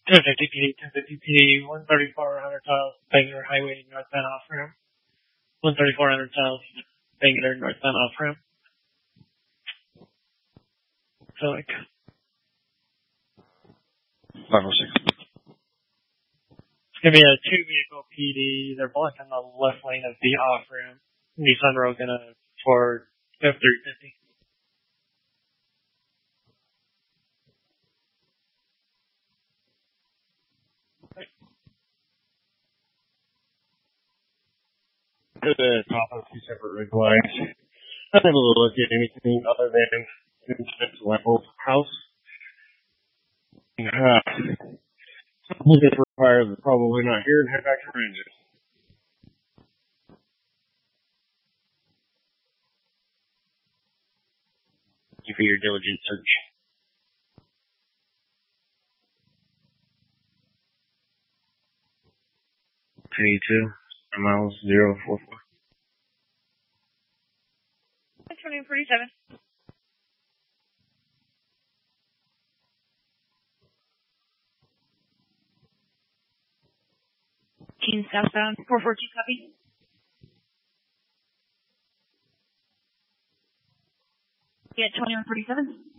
250 PD, 250 PD, 13400 south, Bangor Highway, northbound off ramp. 13400 south, Bangor, northbound off ramp. So like 506. It's gonna be a 2-vehicle PD. They're blocking the left lane of the off ramp. Nissan Rogue and a Ford F350. To the top of 2 separate red flags. Unable to look at anything other than Vince Level's house. Looking for fires that's probably not here and head back to Ranges. Thank you for your diligent search. 22 miles 044. 2047. Southbound 442 copy. Yeah, 2147.